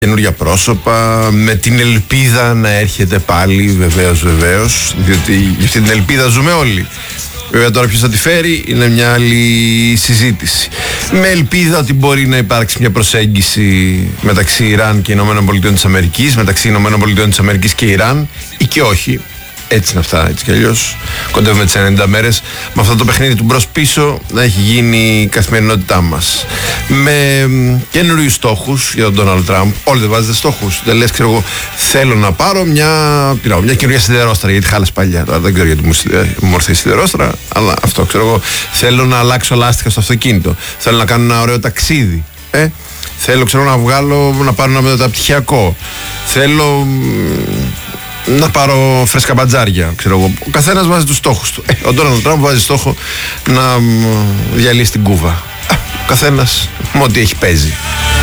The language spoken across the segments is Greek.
καινούργια πρόσωπα, με την ελπίδα να έρχεται πάλι, βεβαίως, διότι για αυτή την ελπίδα ζούμε όλοι. Βέβαια τώρα ποιος θα τη φέρει είναι μια άλλη συζήτηση. Με ελπίδα ότι μπορεί να υπάρξει μια προσέγγιση μεταξύ Ιράν και ΗΠΑ, μεταξύ ΗΠΑ και Ιράν, ή και όχι. Έτσι είναι αυτά, έτσι κι αλλιώς. Κοντεύουμε τις 90 μέρες. Με αυτό το παιχνίδι του μπρος πίσω να έχει γίνει η καθημερινότητά μας. Με καινούριους στόχους για τον Ντόναλντ Τραμπ. Όλοι δεν βάζετε στόχους. Δεν λες, ξέρω εγώ, θέλω να πάρω μια καινούργια σιδερόστρα, γιατί χάλασε παλιά. Τώρα δεν ξέρω γιατί μου μορφή σιδερόστρα, αλλά αυτό ξέρω εγώ. Θέλω να αλλάξω λάστιχα στο αυτοκίνητο. Θέλω να κάνω ένα ωραίο ταξίδι. Θέλω, ξέρω, να πάρω ένα μεταπτυχιακό. Θέλω να πάρω φρέσκα μπατζάρια, ξέρω εγώ. Ο καθένας βάζει τους στόχους του. Ο Ντόναλντ Τραμπ βάζει στόχο να διαλύσει την Κούβα. Ο καθένας με ό,τι έχει παίζει.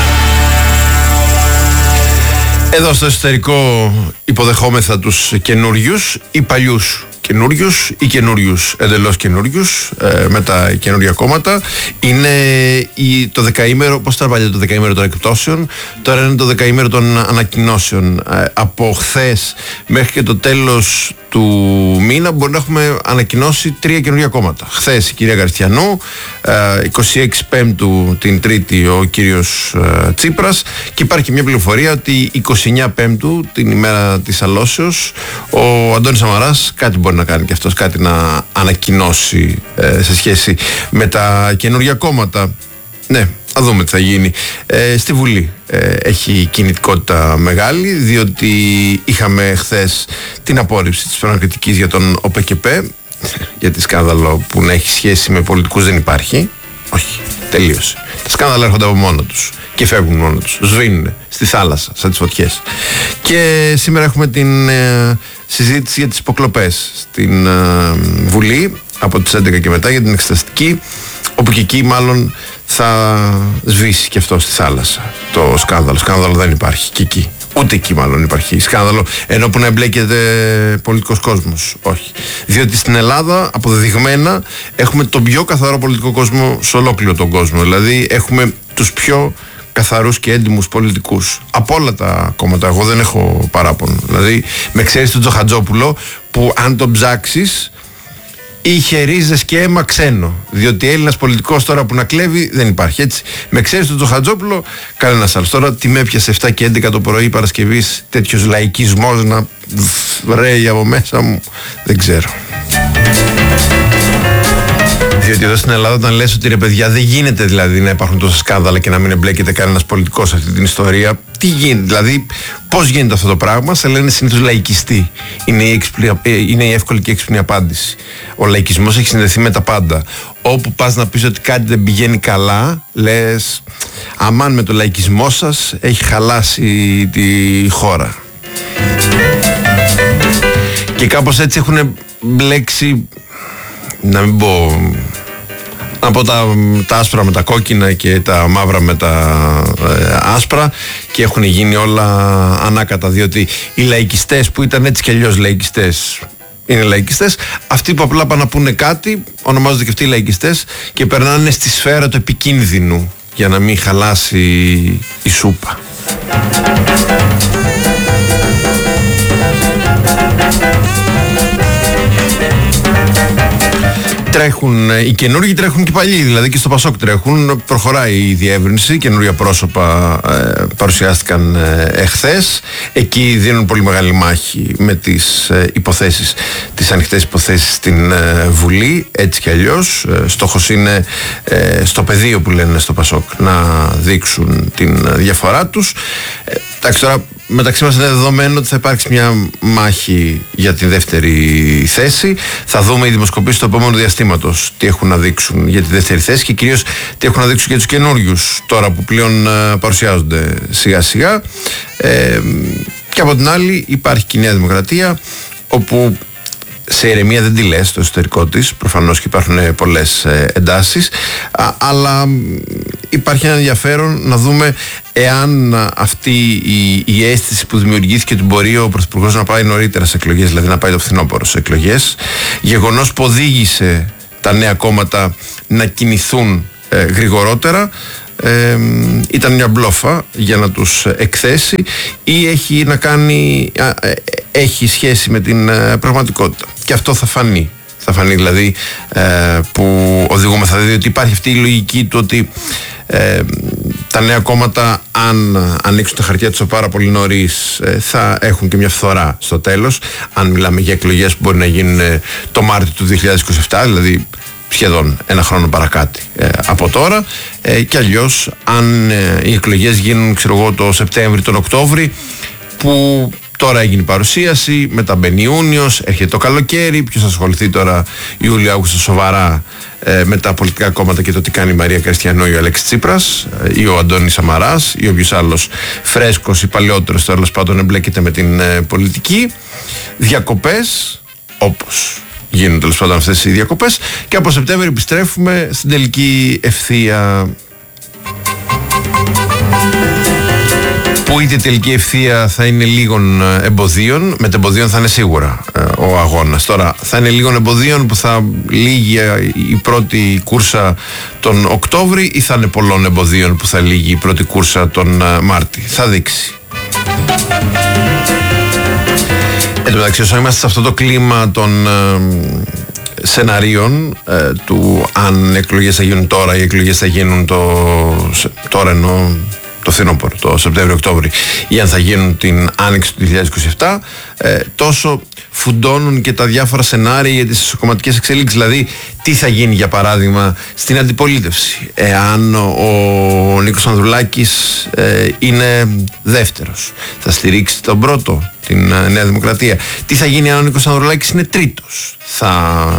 Εδώ στο εσωτερικό υποδεχόμεθα τους καινούριους ή παλιούς καινούριους ή καινούριους εντελώς καινούριους με τα καινούργια κόμματα. Είναι το δεκαήμερο, πώς ήταν παλιά το δεκαήμερο των εκπτώσεων, τώρα είναι το δεκαήμερο των ανακοινώσεων. Από χθες μέχρι και το τέλος του μήνα μπορεί να έχουμε ανακοινώσει 3 καινούργια κόμματα. Χθες η κυρία Γαρθιανού, 26 Πέμπτου την Τρίτη ο κύριος Τσίπρας, και υπάρχει μια πληροφορία ότι 29 Πέμπτου την ημέρα της αλώσεως ο Αντώνης Σαμαράς κάτι μπορεί να κάνει και αυτός, κάτι να ανακοινώσει σε σχέση με τα καινούργια κόμματα. Ναι, θα δούμε τι θα γίνει. Στη Βουλή έχει κινητικότητα μεγάλη, διότι είχαμε χθες την απόρριψη της προανακριτικής για τον ΟΠΕΚΕΠΕ, γιατί σκάνδαλο που να έχει σχέση με πολιτικούς δεν υπάρχει. Όχι, τελείωσε. Τα σκάνδαλα έρχονται από μόνο τους και φεύγουν μόνο τους, σβήνουν στη θάλασσα σαν τις φωτιές. Και σήμερα έχουμε την συζήτηση για τις υποκλοπές στην Βουλή από τις 11 και μετά για την εξεταστική, όπου και εκεί μάλλον θα σβήσει και αυτό στη θάλασσα το σκάνδαλο. Σκάνδαλο δεν υπάρχει και εκεί. Ούτε εκεί μάλλον υπάρχει σκάνδαλο, ενώ που να εμπλέκεται πολιτικός κόσμος. Όχι. Διότι στην Ελλάδα αποδεδειγμένα έχουμε τον πιο καθαρό πολιτικό κόσμο σε ολόκληρο τον κόσμο. Δηλαδή έχουμε τους πιο καθαρούς και έντιμους πολιτικούς από όλα τα κόμματα. Εγώ δεν έχω παράπονο. Δηλαδή με ξέρεις τον Τζοχατζόπουλο, που αν τον ψάξεις είχε ρίζες και αίμα ξένο. Διότι Έλληνας πολιτικός τώρα που να κλέβει δεν υπάρχει, έτσι. Με ξέρεις τον Τζοχατζόπουλο, κανένας άλλος. Τώρα τι με έπιασε 7 και 11 το πρωί Παρασκευής τέτοιος λαϊκισμός να βρέει από μέσα μου, δεν ξέρω. Διότι εδώ στην Ελλάδα, όταν λες ότι ρε παιδιά, δεν γίνεται δηλαδή να υπάρχουν τόσα σκάνδαλα και να μην εμπλέκεται κανένας πολιτικός σε αυτή την ιστορία, τι γίνεται, δηλαδή πώς γίνεται αυτό το πράγμα? Σε λένε συνήθως λαϊκιστή. Είναι η εύκολη και έξυπνη απάντηση. Ο λαϊκισμός έχει συνδεθεί με τα πάντα. Όπου πας να πεις ότι κάτι δεν πηγαίνει καλά, λες αμάν με το λαϊκισμό σας έχει χαλάσει τη χώρα. Και κάπως έτσι έχουν μπλέξει, να μην πω, από τα άσπρα με τα κόκκινα και τα μαύρα με τα άσπρα, και έχουν γίνει όλα ανάκατα, διότι οι λαϊκιστές που ήταν έτσι κι αλλιώς λαϊκιστές είναι λαϊκιστές, αυτοί που απλά πάνε να πούνε κάτι ονομάζονται και αυτοί οι λαϊκιστές και περνάνε στη σφαίρα του επικίνδυνου για να μην χαλάσει η σούπα. Τρέχουν οι καινούργοι, τρέχουν και οι παλιοί, δηλαδή και στο Πασόκ τρέχουν. Προχωράει η διεύρυνση, καινούργια πρόσωπα παρουσιάστηκαν εχθές. Εκεί δίνουν πολύ μεγάλη μάχη με τις υποθέσεις, τις ανοιχτές υποθέσεις στην Βουλή, έτσι κι αλλιώς. Στόχος είναι στο πεδίο που λένε στο Πασόκ να δείξουν την διαφορά τους. Εντάξει, τώρα μεταξύ μας είναι δεδομένο ότι θα υπάρξει μια μάχη για τη δεύτερη θέση. Θα δούμε οι δημοσκοπήσεις του επόμενου διαστήματος τι έχουν να δείξουν για τη δεύτερη θέση και κυρίως τι έχουν να δείξουν για τους καινούριους τώρα που πλέον παρουσιάζονται σιγά σιγά. Και από την άλλη υπάρχει και η Νέα Δημοκρατία, όπου σε ηρεμία δεν τη λες στο εσωτερικό της, προφανώς και υπάρχουν πολλές εντάσεις, αλλά υπάρχει ένα ενδιαφέρον να δούμε εάν αυτή η αίσθηση που δημιουργήθηκε ότι μπορεί ο Πρωθυπουργός να πάει νωρίτερα σε εκλογές, δηλαδή να πάει το φθινόπωρο σε εκλογές, γεγονός που οδήγησε τα νέα κόμματα να κινηθούν γρηγορότερα, ήταν μια μπλόφα για να τους εκθέσει ή έχει σχέση με την πραγματικότητα. Και αυτό θα φανεί. Θα φανεί δηλαδή που οδηγούμεθα, διότι υπάρχει αυτή η λογική του ότι τα νέα κόμματα, αν ανοίξουν τα χαρτιά τους πάρα πολύ νωρίς, θα έχουν και μια φθορά στο τέλος. Αν μιλάμε για εκλογές που μπορεί να γίνουν το Μάρτιο του 2027, δηλαδή σχεδόν ένα χρόνο παρακάτω από τώρα, και αλλιώς αν οι εκλογές γίνουν, το Σεπτέμβρη, τον Οκτώβρη, που τώρα έγινε η παρουσίαση, μετά μπαίνει Ιούνιος, έρχεται το καλοκαίρι. Ποιος θα ασχοληθεί τώρα Ιούλιο-Αύγουστο σοβαρά με τα πολιτικά κόμματα και το τι κάνει η Μαρία Κριστιανού ή ο Αλέξης Τσίπρας ή ο Αντώνης Σαμαράς ή όποιος άλλος φρέσκος ή παλαιότερος τέλος πάντων εμπλέκεται με την πολιτική. Διακοπές, όπως γίνουν τέλος πάντων αυτές οι διακοπές, και από Σεπτέμβριο επιστρέφουμε στην τελική ευθεία, που είτε τελική ευθεία θα είναι λίγων εμποδίων, με τα εμποδίων θα είναι σίγουρα ο αγώνας. Τώρα θα είναι λίγων εμποδίων που θα λύγει η πρώτη κούρσα τον Οκτώβρη, ή θα είναι πολλών εμποδίων που θα λύγει η πρώτη κούρσα τον Μάρτη. Θα δείξει. Εν τω μεταξύ, όσο είμαστε σε αυτό το κλίμα των σεναρίων, του αν εκλογές θα γίνουν τώρα ή εκλογές θα γίνουν τώρα, εννοώ το φθινόπωρο, το Σεπτέμβριο-Οκτώβρη, ή αν θα γίνουν την άνοιξη του 2027, τόσο φουντώνουν και τα διάφορα σενάρια για τις κομματικές εξελίξεις. Δηλαδή, τι θα γίνει για παράδειγμα στην αντιπολίτευση, εάν ο Νίκος Ανδρουλάκης είναι δεύτερος, θα στηρίξει τον πρώτο, την Νέα Δημοκρατία. Τι θα γίνει αν ο Νίκος Ανδρουλάκης είναι τρίτος, θα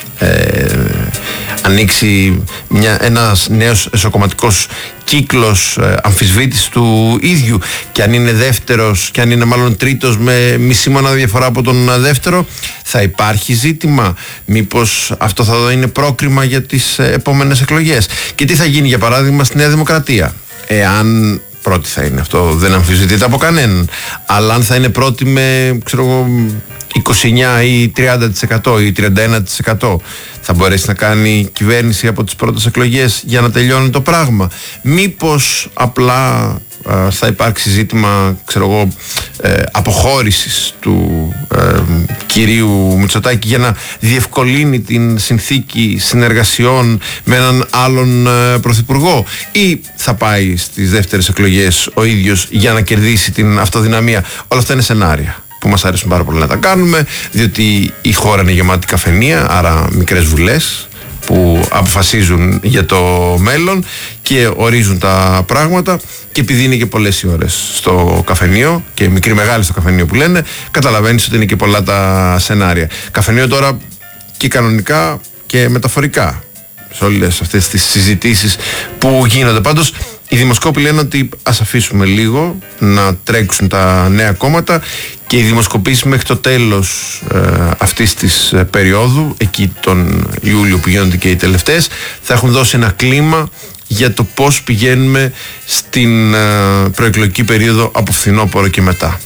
ανοίξει ένας νέος εσωκομματικός κύκλος αμφισβήτησης του ίδιου, και αν είναι δεύτερος, και αν είναι μάλλον τρίτος με μισή μονάδα διαφορά από τον δεύτερο, θα υπάρχει ζήτημα? Μήπως αυτό θα είναι πρόκριμα για τις επόμενες εκλογές? Και τι θα γίνει για παράδειγμα στη Νέα Δημοκρατία, εάν πρώτη θα είναι, αυτό δεν αμφισβητείται από κανέναν, αλλά αν θα είναι πρώτη με 29 ή 30% ή 31%, θα μπορέσει να κάνει κυβέρνηση από τις πρώτες εκλογές για να τελειώνει το πράγμα? Μήπως απλά θα υπάρξει ζήτημα, αποχώρησης του κυρίου Μητσοτάκη για να διευκολύνει την συνθήκη συνεργασιών με έναν άλλον πρωθυπουργό, ή θα πάει στις δεύτερες εκλογές ο ίδιος για να κερδίσει την αυτοδυναμία? Όλα αυτά είναι σενάρια που μας αρέσουν πάρα πολύ να τα κάνουμε, διότι η χώρα είναι γεμάτη καφενεία, άρα μικρές βουλές που αποφασίζουν για το μέλλον και ορίζουν τα πράγματα, και επειδή είναι και πολλές οι ώρες στο καφενείο και μικρή μεγάλη στο καφενείο που λένε, καταλαβαίνεις ότι είναι και πολλά τα σενάρια. Καφενείο τώρα και κανονικά και μεταφορικά σε όλες αυτές τις συζητήσεις που γίνονται. Πάντως οι δημοσκόποι λένε ότι ας αφήσουμε λίγο να τρέξουν τα νέα κόμματα, και οι δημοσκοπήσεις μέχρι το τέλος αυτής της περίοδου, εκεί τον Ιούλιο που γίνονται και οι τελευταίες, θα έχουν δώσει ένα κλίμα για το πώς πηγαίνουμε στην προεκλογική περίοδο από φθινόπωρο και μετά.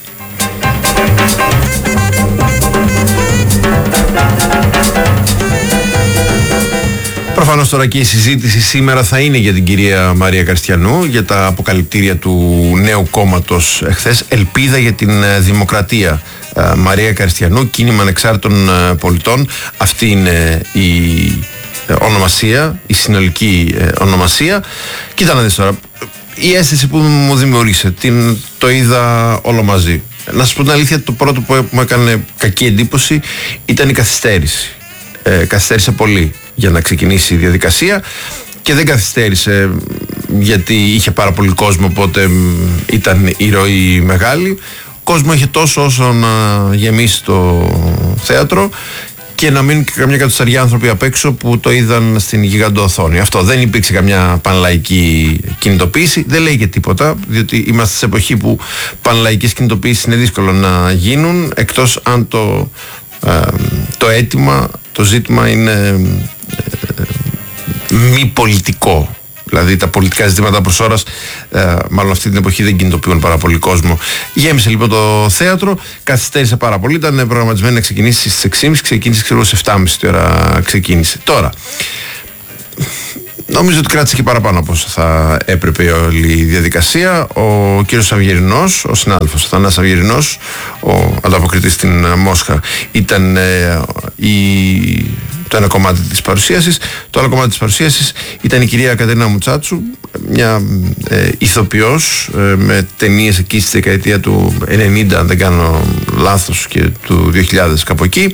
Προφανώς τώρα και η συζήτηση σήμερα θα είναι για την κυρία Μαρία Κριστιανού, για τα αποκαλυπτήρια του νέου κόμματος εχθές, Ελπίδα για την Δημοκρατία. Μαρία Κριστιανού, Κίνημα Ανεξάρτητων Πολιτών. Αυτή είναι η ονομασία, η συνολική ονομασία. Κοίτα να δεις τώρα, η αίσθηση που μου δημιούργησε, το είδα όλο μαζί. Να σας πω την αλήθεια, το πρώτο που μου έκανε κακή εντύπωση ήταν η καθυστέρηση. Καθυστέρησε πολύ για να ξεκινήσει η διαδικασία, και δεν καθυστέρησε γιατί είχε πάρα πολύ κόσμο, οπότε ήταν η ροή μεγάλη. Κόσμο είχε τόσο όσο να γεμίσει το θέατρο και να μείνουν και καμιά κατοσταριά άνθρωποι απ' έξω που το είδαν στην γιγαντό οθόνη. Αυτό, δεν υπήρξε καμιά πανλαϊκή κινητοποίηση, δεν λέει και τίποτα, διότι είμαστε σε εποχή που πανλαϊκές κινητοποίησεις είναι δύσκολο να γίνουν, εκτός αν το αίτημα, το ζήτημα είναι μη πολιτικό. Δηλαδή τα πολιτικά ζητήματα προς ώρας, μάλλον αυτή την εποχή δεν κινητοποιούν πάρα πολύ κόσμο. Γέμισε λοιπόν το θέατρο, καθυστέρησε πάρα πολύ, ήταν προγραμματισμένο να ξεκινήσει στις 6.30, ξεκίνησε στις 7.30 ώρα ξεκίνησε. Τώρα, Νομίζω ότι κράτησε και παραπάνω από όσο θα έπρεπε όλη η διαδικασία. Ο κύριος Αυγερινός, ο συνάδελφος ο Θανάσης Αυγερινός, ο ανταποκριτής στην Μόσχα, ήταν το ένα κομμάτι της παρουσίασης. Το άλλο κομμάτι της παρουσίασης ήταν η κυρία Κατερίνα Μουτσάτσου, μια ηθοποιός με ταινίες εκεί στη δεκαετία του 90, αν δεν κάνω λάθος, και του 2000 κάπου εκεί.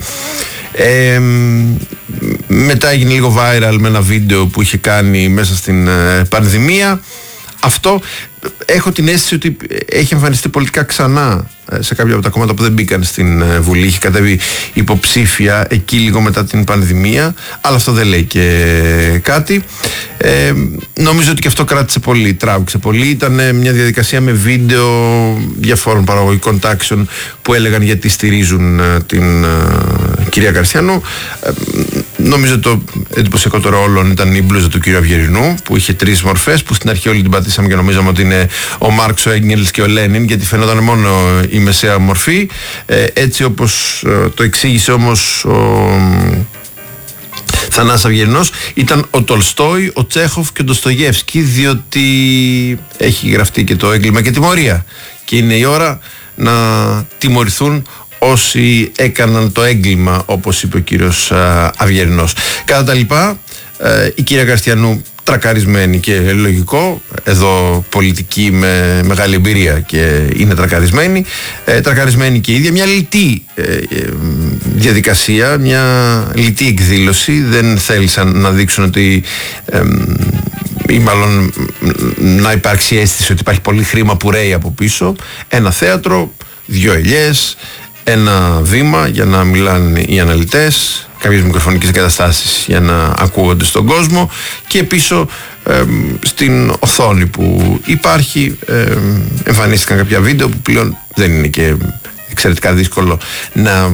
Μετά έγινε λίγο viral με ένα βίντεο που είχε κάνει μέσα στην πανδημία. Αυτό έχω την αίσθηση ότι έχει εμφανιστεί πολιτικά ξανά σε κάποια από τα κόμματα που δεν μπήκαν στην Βουλή. Είχε κατέβει υποψήφια εκεί λίγο μετά την πανδημία, αλλά αυτό δεν λέει και κάτι. Νομίζω ότι και αυτό κράτησε πολύ, τράβηξε πολύ. Ήταν μια διαδικασία με βίντεο διαφόρων παραγωγικών τάξεων που έλεγαν γιατί στηρίζουν την κυρία Καρστιανού. Νομίζω το εντυπωσιακότερο όλων ήταν η μπλούζα του κύριου Αυγερινού, που είχε 3 μορφές, που στην αρχή όλοι την πατήσαμε και νομίζαμε ότι είναι ο Μάρξ, ο Έγγελς και ο Λένιν, γιατί φαινόταν μόνο η μεσαία μορφή. Έτσι όπως το εξήγησε όμως ο Θανάσης Αυγερινός, ήταν ο Τολστόι, ο Τσέχοφ και ο Ντοστογεύσκι, διότι έχει γραφτεί και το έγκλημα και τιμωρία και είναι η ώρα να τιμωρηθούν όσοι έκαναν το έγκλημα, όπως είπε ο κύριος Αυγερινός. Κατά τα λοιπά, η κυρία Καρστιανού τρακαρισμένη, και λογικό, εδώ πολιτική με μεγάλη εμπειρία και είναι τρακαρισμένη, τρακαρισμένη και η ίδια, μια λιτή διαδικασία, μια λιτή εκδήλωση. Δεν θέλησαν να δείξουν ότι ή μάλλον να υπάρξει αίσθηση ότι υπάρχει πολύ χρήμα που ρέει από πίσω. Ένα θέατρο, 2 ελιές, ένα βήμα για να μιλάνε οι αναλυτές, κάποιες μικροφωνικές εγκαταστάσεις για να ακούγονται στον κόσμο, και πίσω στην οθόνη που υπάρχει εμφανίστηκαν κάποια βίντεο που πλέον δεν είναι και εξαιρετικά δύσκολο να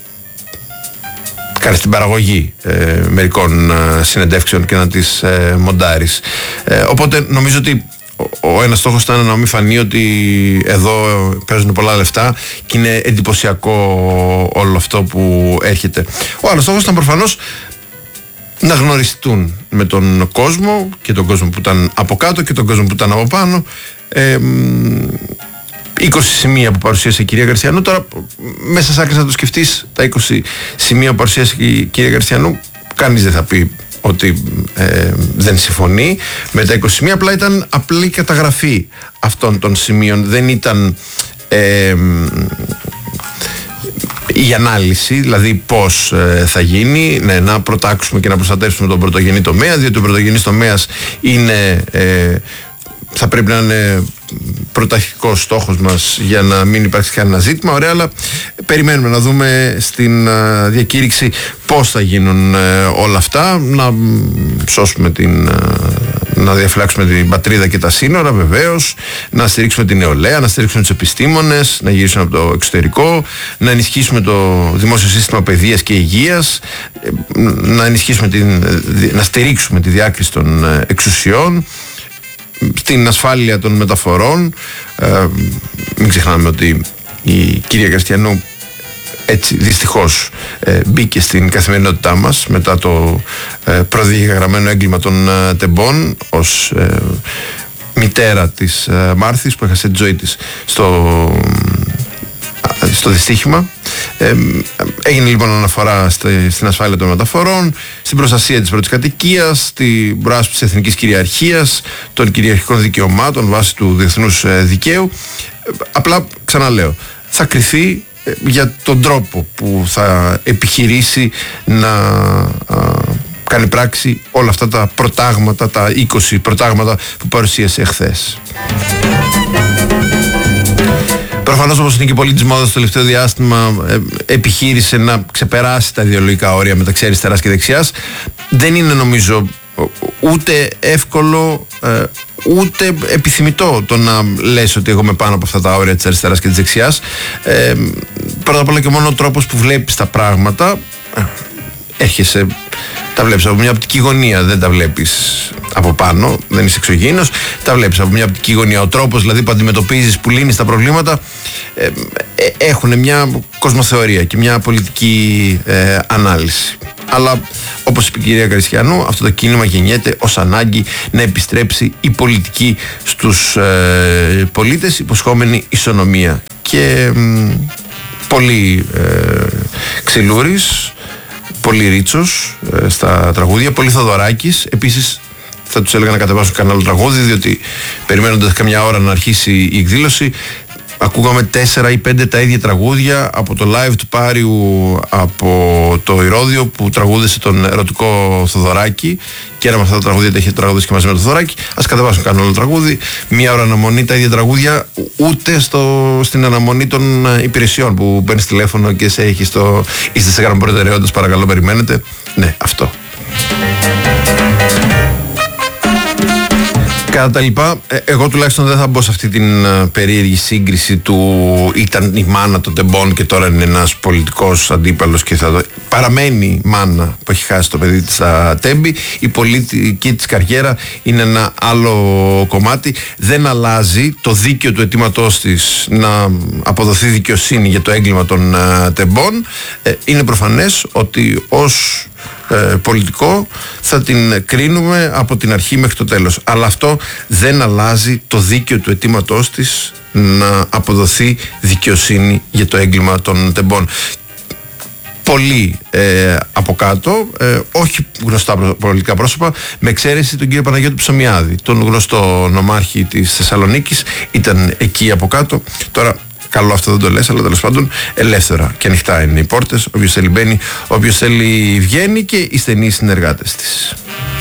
κάνεις την παραγωγή μερικών συνεντεύξεων και να τις μοντάρεις. Οπότε νομίζω ότι ο ένας στόχος ήταν να μην φανεί ότι εδώ παίζουν πολλά λεφτά και είναι εντυπωσιακό όλο αυτό που έρχεται. Ο άλλος στόχος ήταν προφανώς να γνωριστούν με τον κόσμο, και τον κόσμο που ήταν από κάτω και τον κόσμο που ήταν από πάνω. 20 σημεία που παρουσίασε η κυρία Καρστιανού. Τώρα μέσα σ' άκρη να το σκεφτείς, τα 20 σημεία που παρουσίασε η κυρία Καρστιανού, κανείς δεν θα πει ότι δεν συμφωνεί με τα 20 σημεία, απλά ήταν απλή καταγραφή αυτών των σημείων. Δεν ήταν η ανάλυση, δηλαδή πώς θα γίνει, να προτάξουμε και να προστατεύσουμε τον πρωτογενή τομέα, διότι ο πρωτογενής τομέας είναι, θα πρέπει να είναι πρωταρχικός στόχος μας για να μην υπάρξει κανένα ζήτημα. Ωραία, αλλά περιμένουμε να δούμε στην διακήρυξη πώς θα γίνουν όλα αυτά, να σώσουμε να διαφυλάξουμε την πατρίδα και τα σύνορα, βεβαίως, να στηρίξουμε την νεολαία, να στηρίξουμε τους επιστήμονες, να γυρίσουν από το εξωτερικό, να ενισχύσουμε το δημόσιο σύστημα παιδείας και υγείας, να στηρίξουμε τη διάκριση των εξουσιών, στην ασφάλεια των μεταφορών. Μην ξεχνάμε ότι η κυρία Καρστιανού έτσι δυστυχώς μπήκε στην καθημερινότητά μας μετά το προδιαγραμμένο έγκλημα των τεμπών, ως μητέρα της Μάρθης που έχασε τη ζωή της στο δυστύχημα. Έγινε λοιπόν αναφορά στην ασφάλεια των μεταφορών, στην προστασία της πρώτης κατοικίας, στην προάσπιση της εθνικής κυριαρχίας, των κυριαρχικών δικαιωμάτων βάσει του διεθνούς δικαίου. Απλά ξαναλέω, θα κριθεί για τον τρόπο που θα επιχειρήσει να κάνει πράξη όλα αυτά τα προτάγματα, τα 20 προτάγματα που παρουσίασε εχθές. Προφανώς, όπως είναι και πολύ της μόδας στο τελευταίο διάστημα, επιχείρησε να ξεπεράσει τα ιδεολογικά όρια μεταξύ αριστεράς και δεξιάς. Δεν είναι, νομίζω, ούτε εύκολο ούτε επιθυμητό το να λες ότι εγώ είμαι πάνω από αυτά τα όρια της αριστεράς και της δεξιάς. Πρώτα απ' όλα και μόνο ο τρόπος που βλέπεις τα πράγματα, έρχεσαι Τα βλέπεις από μια οπτική γωνία, δεν τα βλέπεις από πάνω, δεν είσαι εξωγήινος. Τα βλέπεις από μια οπτική γωνία. Ο τρόπος δηλαδή που αντιμετωπίζεις, που λύνεις τα προβλήματα, έχουν μια κοσμοθεωρία και μια πολιτική ανάλυση. Αλλά όπως είπε η κυρία Καριστιανού, αυτό το κίνημα γεννιέται ως ανάγκη να επιστρέψει η πολιτική στους πολίτες, υποσχόμενη ισονομία. Και πολύ Ξυλούρης, πολύ Ρίτσος στα τραγούδια, πολύ Θοδωράκης. Επίσης θα τους έλεγα να κατεβάσουν κανένα άλλο τραγούδι, διότι περιμένοντας καμιά ώρα να αρχίσει η εκδήλωση, ακούγαμε 4 ή 5 τα ίδια τραγούδια από το live του Πάριου από το Ηρώδειο, που τραγούδισε τον ερωτικό Θοδωράκη, και ένα με αυτά τα τραγούδια τα είχε τραγουδίσει και μαζί με τον Θοδωράκη. Ας κατεβάσουν κανένα άλλο τραγούδι. Μία ώρα αναμονή, τα ίδια τραγούδια, ούτε στην αναμονή των υπηρεσιών που παίρνεις τηλέφωνο και σε έχει είστε σε γραμμή προτεραιότητας, παρακαλώ περιμένετε. Ναι, αυτό. Κατά τα λοιπά, εγώ τουλάχιστον δεν θα μπω σε αυτή την περίεργη σύγκριση του ήταν η μάνα των τεμπών και τώρα είναι ένας πολιτικός αντίπαλος και παραμένει μάνα που έχει χάσει το παιδί της στα Τέμπη. Η πολιτική της καριέρα είναι ένα άλλο κομμάτι. Δεν αλλάζει το δίκαιο του αιτήματός της να αποδοθεί δικαιοσύνη για το έγκλημα των τεμπών. Είναι προφανές ότι ως πολιτικό θα την κρίνουμε από την αρχή μέχρι το τέλος, αλλά αυτό δεν αλλάζει το δίκαιο του αιτήματός της να αποδοθεί δικαιοσύνη για το έγκλημα των τεμπών. Πολλοί από κάτω, όχι γνωστά πολιτικά πρόσωπα, με εξαίρεση τον κύριο Παναγιώτη Ψωμιάδη, τον γνωστό νομάρχη της Θεσσαλονίκης, ήταν εκεί από κάτω. Τώρα καλό αυτό δεν το λες, αλλά τέλος πάντων ελεύθερα και ανοιχτά είναι οι πόρτες. Όποιος θέλει μπαίνει, όποιος θέλει βγαίνει, και οι στενοί συνεργάτες της.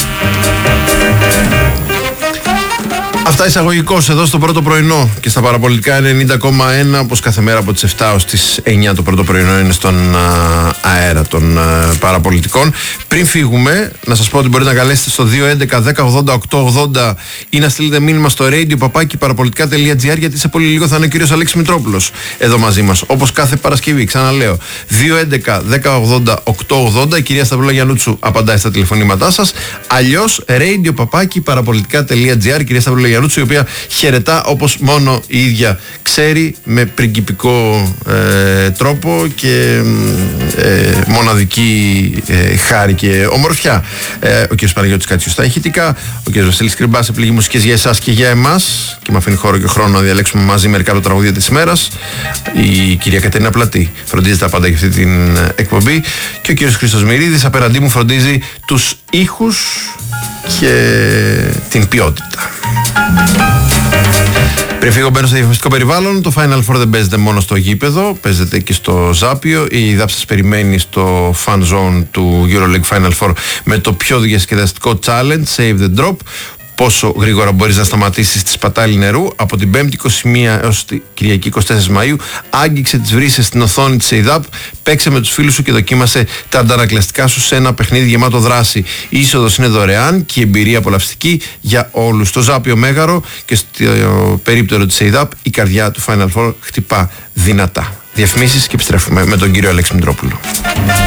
Αυτά εισαγωγικώς εδώ στο πρώτο πρωινό και στα παραπολιτικά 90,1, όπως κάθε μέρα από τις 7 ως τις 9 το πρώτο πρωινό είναι στον αέρα των παραπολιτικών. Πριν φύγουμε, να σας πω ότι μπορείτε να καλέσετε στο 211 1080 880 ή να στείλετε μήνυμα στο radio.parapolitica.gr, γιατί σε πολύ λίγο θα είναι ο κύριος Αλέξης Μητρόπουλος εδώ μαζί μας, όπως κάθε Παρασκευή. Ξαναλέω, 211 1080 880, η κυρία Σταυρούλα Γιαννούτσου απαντάει στα τηλεφωνήματά σας. Αλλιώς radio.parapolitica.gr, κυρία Σταυρούλα Γιαννούτσου, η οποία χαιρετά όπως μόνο η ίδια ξέρει, με πριγκιπικό τρόπο και μοναδική χάρη και ομορφιά. Ο κ. Παναγιώτης Κάτσιος στα ηχητικά, ο κ. Βασίλης Κρυμπάς επιλέγει μουσικές για εσάς και για εμάς και με αφήνει χώρο και χρόνο να διαλέξουμε μαζί μερικά από τα τραγούδια της ημέρας. Η κυρία Κατερίνα Πλατή φροντίζει τα πάντα για αυτή την εκπομπή και ο κ. Χρήστος Μυρίδης απέναντί μου φροντίζει τους ήχους και την ποιότητα. Πριν φύγω, μπαίνω στο διαφημιστικό περιβάλλον. Το Final Four δεν παίζεται μόνο στο γήπεδο, παίζεται και στο Ζάπιο. Η ΔΑΠ σας περιμένει στο Fan Zone του EuroLeague Final Four με το πιο διασκεδαστικό challenge, Save the Drop. Πόσο γρήγορα μπορείς να σταματήσεις τη σπατάλη νερού. Από την 5η 21 έως την Κυριακή 24 Μαΐου, άγγιξε τις βρύσες στην οθόνη της ΕΙΔΑΠ, παίξε με τους φίλους σου και δοκίμασε τα αντανακλαστικά σου σε ένα παιχνίδι γεμάτο δράση. Η είσοδος είναι δωρεάν και η εμπειρία απολαυστική για όλους. Στο Ζάπιο Μέγαρο και στο περίπτερο της ΕΙΔΑΠ, η καρδιά του Final Four χτυπά δυνατά. Διαφημίσεις και επιστρέφουμε με τον κύριο Αλέξη Μητρόπουλο.